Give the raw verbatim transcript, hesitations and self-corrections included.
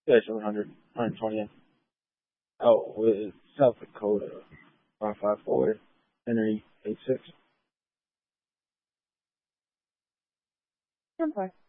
Yeah, seven hundred, one twenty. Oh, with South Dakota, five five four, Henry eight six. Okay.